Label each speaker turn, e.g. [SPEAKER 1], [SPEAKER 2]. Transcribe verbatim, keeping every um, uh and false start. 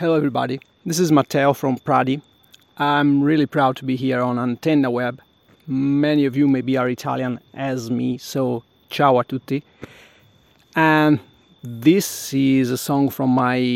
[SPEAKER 1] Hello everybody, this is Matteo from Pradi. I'm really proud to be here on Antenna Web. Many of you maybe are Italian as me, so ciao a tutti. And this is a song from my